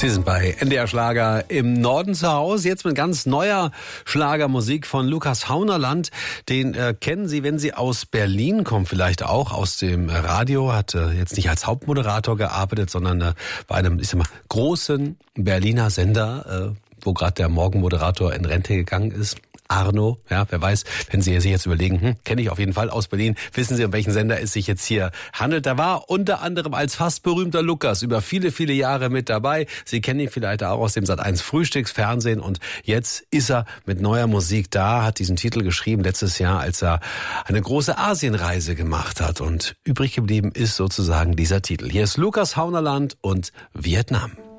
Sie sind bei NDR Schlager im Norden zu Hause. Jetzt mit ganz neuer Schlagermusik von Lukas Haunerland. Den kennen Sie, wenn Sie aus Berlin kommen, vielleicht auch aus dem Radio. Hat jetzt nicht als Hauptmoderator gearbeitet, sondern bei einem, ich sag mal, großen Berliner Sender, wo gerade der Morgenmoderator in Rente gegangen ist. Arno, ja, wer weiß, wenn Sie sich jetzt überlegen, kenne ich auf jeden Fall aus Berlin, wissen Sie, um welchen Sender es sich jetzt hier handelt. Da war unter anderem als fast berühmter Lukas über viele, viele Jahre mit dabei. Sie kennen ihn vielleicht auch aus dem Sat.1 Frühstücksfernsehen und jetzt ist er mit neuer Musik da, hat diesen Titel geschrieben letztes Jahr, als er eine große Asienreise gemacht hat und übrig geblieben ist sozusagen dieser Titel. Hier ist Lukas Haunerland und Vietnam.